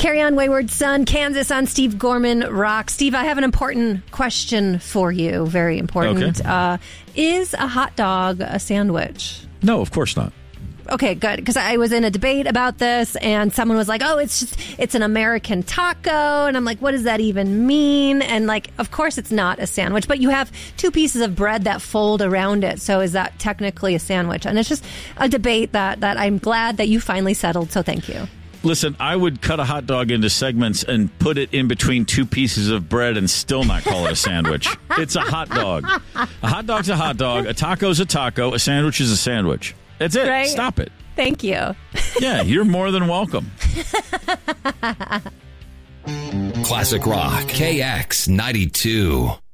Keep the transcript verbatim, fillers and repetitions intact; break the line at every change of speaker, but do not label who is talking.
Carry on, Wayward Son. Kansas on Steve Gorman Rock. Steve, I have an important question for you. Very important.
Okay.
Uh, is a hot dog a sandwich?
No, of course not.
Okay, good. Because I was in a debate about this, and someone was like, "Oh, it's just it's an American taco," and I'm like, "What does that even mean?" And like, of course, it's not a sandwich, but you have two pieces of bread that fold around it. So is that technically a sandwich? And it's just a debate that that I'm glad that you finally settled. So thank you.
Listen, I would cut a hot dog into segments and put it in between two pieces of bread and still not call it a sandwich. It's a hot dog. A hot dog's a hot dog. A taco's a taco. A sandwich is a sandwich. That's it.
Right?
Stop it.
Thank you.
Yeah, you're more than welcome.
Classic Rock, K X ninety-two.